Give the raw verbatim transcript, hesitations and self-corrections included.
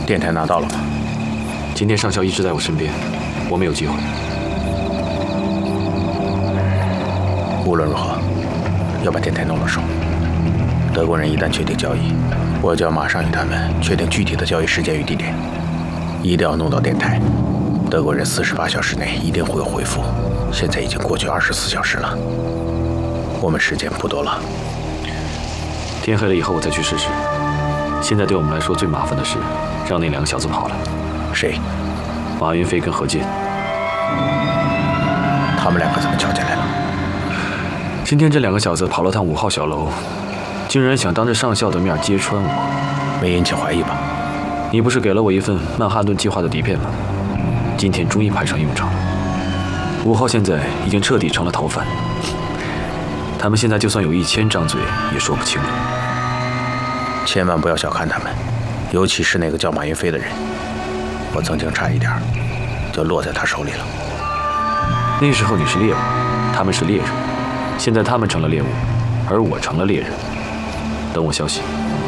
电台拿到了吗？ 今天上校一直在我身边，我没有机会。 无论如何，要把电台弄到手。德国人一旦确定交易，我就要马上与他们确定具体的交易时间与地点，一定要弄到电台。德国人四十八小时内一定会有回复。现在已经过去二十四小时了，我们时间不多了。 天黑了以后我再去试试。现在对我们来说最麻烦的是让那两个小子跑了。 谁？ 马云飞跟何健。 他们两个怎么瞧进来了？ 今天这两个小子跑了趟五号小楼，竟然想当着上校的面揭穿我， 没引起怀疑吧？ 你不是给了我一份曼哈顿计划的底片吗？今天终于派上用场了。五号现在已经彻底成了逃犯，他们现在就算有一千张嘴也说不清了。 千万不要小看他们，尤其是那个叫马云飞的人，我曾经差一点就落在他手里了。 那时候你是猎物，他们是猎人，现在他们成了猎物，而我成了猎人。等我消息。